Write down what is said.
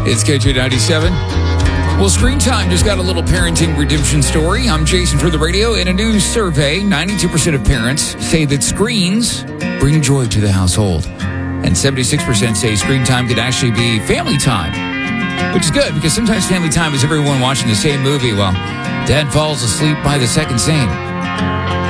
It's KJ97. Well, Screen Time just got a little parenting redemption story. I'm Jason for the radio. In a new survey, 92% of parents say that screens bring joy to the household. And 76% say screen time could actually be family time, which is good because sometimes family time is everyone watching the same movie while dad falls asleep by the second scene.